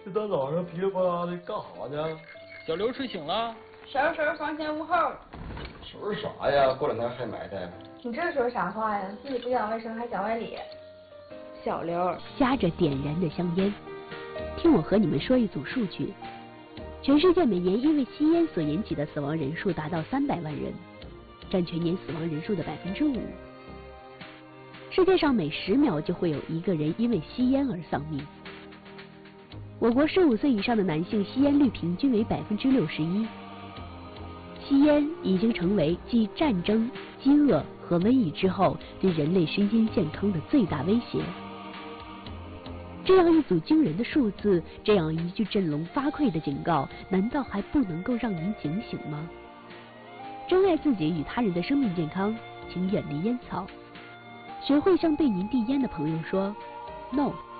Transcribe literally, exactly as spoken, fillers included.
这大早上噼里啪啦的干啥呢？ 小刘睡醒了。 收拾房前屋后。 收拾啥呀？过两天还埋汰。 你这说啥话呀？自己不讲卫生还讲外理。小刘夹着点燃的香烟，听我和你们说一组数据：全世界每年因为吸烟所引起的死亡人数达到三百万人，占全年死亡人数的百分之五。世界上每十秒就会有一个人因为吸烟而丧命。我国十五岁以上的男性吸烟率平均为百分之六十一。吸烟已经成为继战争、饥饿和瘟疫之后对人类身心健康的最大威胁。这样一组惊人的数字，这样一句振聋发聩的警告，难道还不能够让您警醒吗？珍爱自己与他人的生命健康，请远离烟草。学会向对您递烟的朋友说 “No”。